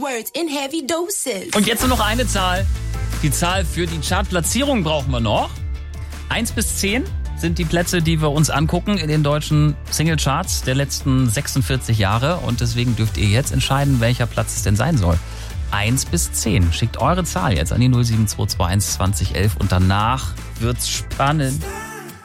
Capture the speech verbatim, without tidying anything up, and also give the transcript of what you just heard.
Words in heavy doses. Und jetzt nur noch eine Zahl. Die Zahl für die Chartplatzierung brauchen wir noch. Eins bis zehn sind die Plätze, die wir uns angucken in den deutschen Singlecharts der letzten sechsundvierzig Jahre. Und deswegen dürft ihr jetzt entscheiden, welcher Platz es denn sein soll. Eins bis zehn. Schickt eure Zahl jetzt an die null sieben zwei zwei eins zwanzig elf und danach wird's spannend.